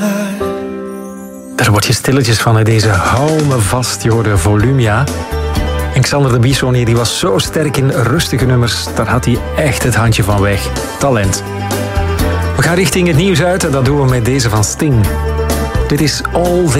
Daar word je stilletjes van, hè, deze hou me vast. Je hoorde Volumia. En Xander de Bissonnier, die was zo sterk in rustige nummers. Daar had hij echt het handje van weg. Talent. We gaan richting het nieuws uit en dat doen we met deze van Sting. Dit is All This.